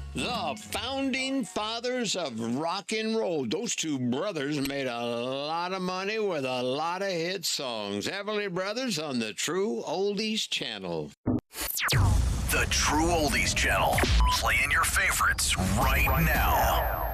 The founding fathers of rock and roll. Those two brothers made a lot of money with a lot of hit songs. Everly Brothers on the True Oldies Channel. The True Oldies Channel. Playing your favorites right now.